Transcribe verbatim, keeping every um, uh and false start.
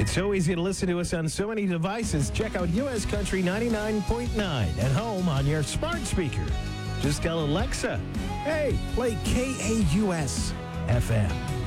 It's so easy to listen to us on so many devices. Check out U S Country ninety-nine point nine at home on your smart speaker. Just tell Alexa, hey, play K A U S F M.